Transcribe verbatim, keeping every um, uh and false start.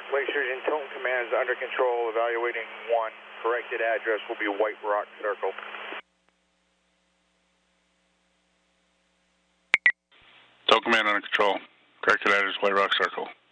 Lake Sturgeon, Tilton Command is under control, evaluating one. Corrected address will be White Rock Circle. Tilton Command under control. Corrected address, White Rock Circle.